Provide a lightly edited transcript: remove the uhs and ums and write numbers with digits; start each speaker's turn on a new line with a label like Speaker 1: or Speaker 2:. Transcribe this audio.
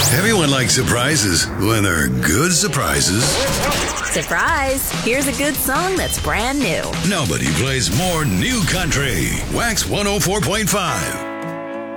Speaker 1: Everyone likes surprises when they're good surprises.
Speaker 2: Surprise! Here's a good song that's brand new.
Speaker 1: Nobody plays more new country. Wax 104.5.